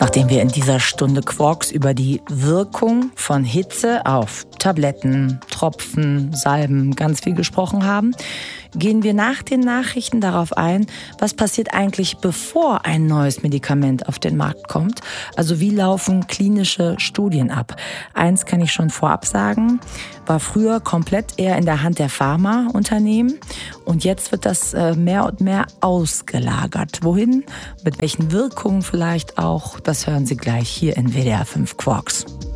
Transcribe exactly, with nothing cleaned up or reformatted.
Nachdem wir in dieser Stunde Quarks über die Wirkung von Hitze auf Tabletten, Tropfen, Salben, ganz viel gesprochen haben, gehen wir nach den Nachrichten darauf ein, was passiert eigentlich, bevor ein neues Medikament auf den Markt kommt. Also wie laufen klinische Studien ab? Eins kann ich schon vorab sagen, war früher komplett eher in der Hand der Pharmaunternehmen und jetzt wird das mehr und mehr ausgelagert. Wohin? Mit welchen Wirkungen vielleicht auch? Das hören Sie gleich hier in W D R fünf Quarks.